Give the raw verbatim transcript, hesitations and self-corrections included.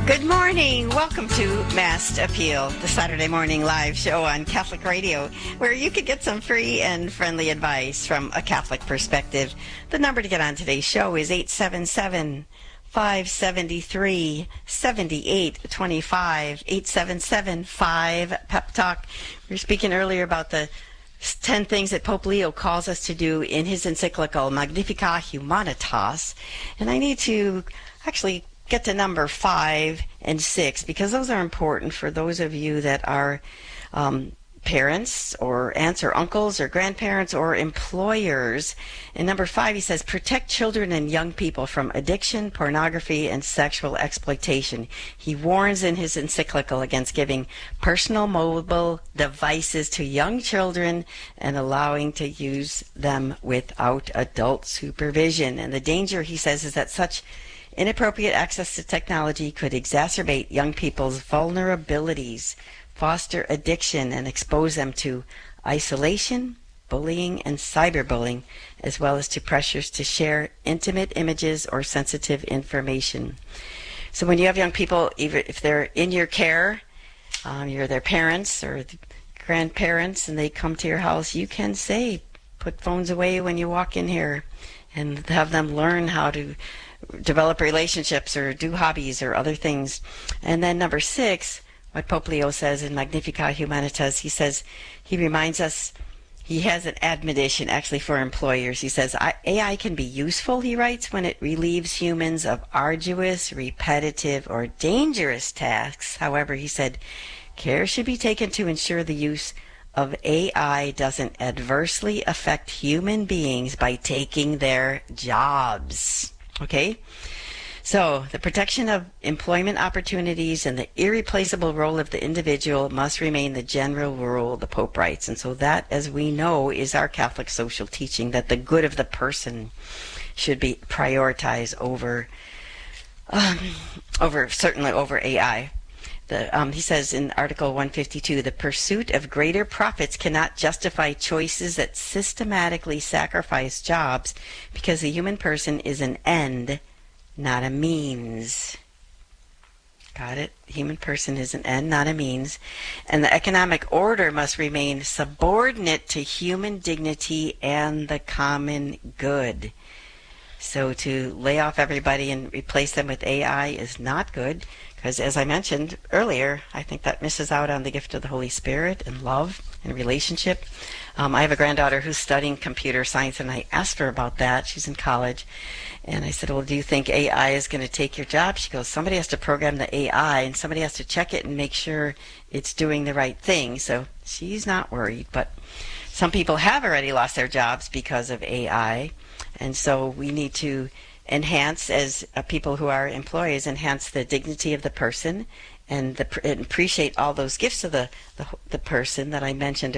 Good morning. Welcome to Mass Appeal, the Saturday morning live show on Catholic Radio, where you could get some free and friendly advice from a Catholic perspective. The number to get on today's show is eight seven seven, five seven three, seven eight two five, eight seven seven, five, Pep Talk. We were speaking earlier about the ten things that Pope Leo calls us to do in his encyclical Magnificat Humanitas, and I need to actually get to number five and six because those are important for those of you that are um, parents or aunts or uncles or grandparents or employers. In number five, he says, protect children and young people from addiction, pornography, and sexual exploitation. He warns in his encyclical against giving personal mobile devices to young children and allowing to use them without adult supervision. And the danger, he says, is that such inappropriate access to technology could exacerbate young people's vulnerabilities, foster addiction, and expose them to isolation, bullying, and cyberbullying, as well as to pressures to share intimate images or sensitive information. So when you have young people, even if they're in your care, um, you're their parents or the grandparents, and they come to your house, you can say, put phones away when you walk in here, and have them learn how to develop relationships or do hobbies or other things. And then number six, what Pope Leo says in Magnificat Humanitas, he says, he reminds us, he has an admonition actually for employers. He says, A I can be useful, he writes, when it relieves humans of arduous, repetitive, or dangerous tasks. However, he said, care should be taken to ensure the use of A I doesn't adversely affect human beings by taking their jobs. Okay? So, the protection of employment opportunities and the irreplaceable role of the individual must remain the general rule, the Pope writes. And so that, as we know, is our Catholic social teaching, that the good of the person should be prioritized over, um, over certainly over A I. The, um, he says in Article one fifty-two, the pursuit of greater profits cannot justify choices that systematically sacrifice jobs because the human person is an end, not a means. Got it? The human person is an end, not a means. And the economic order must remain subordinate to human dignity and the common good. So to lay off everybody and replace them with A I is not good, because as I mentioned earlier, I think that misses out on the gift of the Holy Spirit and love and relationship. Um, I have a granddaughter who's studying computer science, and I asked her about that. She's in college. And I said, well, do you think A I is going to take your job? She goes, somebody has to program the A I, and somebody has to check it and make sure it's doing the right thing. So she's not worried. But some people have already lost their jobs because of A I. And so we need to enhance, as uh, people who are employees, enhance the dignity of the person and, the, and appreciate all those gifts of the, the, the person that I mentioned